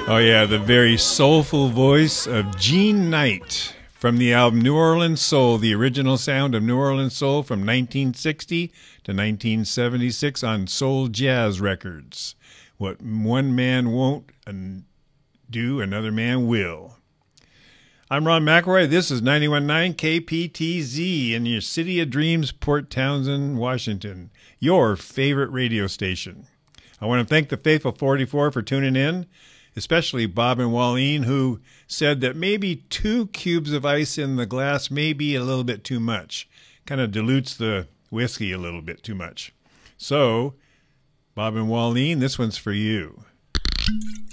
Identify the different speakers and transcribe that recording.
Speaker 1: Oh, yeah, the very soulful voice of Gene Knight from the album New Orleans Soul, the original sound of New Orleans Soul from 1960 to 1976 on Soul Jazz Records. What one man won't do, another man will. I'm Ron McElroy. This is 91.9 KPTZ in your City of Dreams, Port Townsend, Washington, your favorite radio station. I want to thank the Faithful 44 for tuning in, especially Bob and Wallene, who said that maybe 2 cubes of ice in the glass may be a little bit too much. Kind of dilutes the whiskey a little bit too much. So, Bob and Wallene, this one's for you.